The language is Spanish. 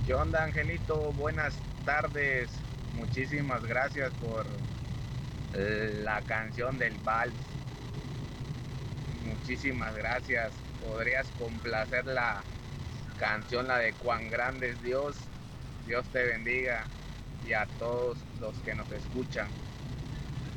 ¿Qué onda, Angelito? Buenas tardes. Muchísimas gracias por la canción del Vals. Muchísimas gracias. ¿Podrías complacer la canción, la de Cuán grande es Dios? Dios te bendiga y a todos los que nos escuchan.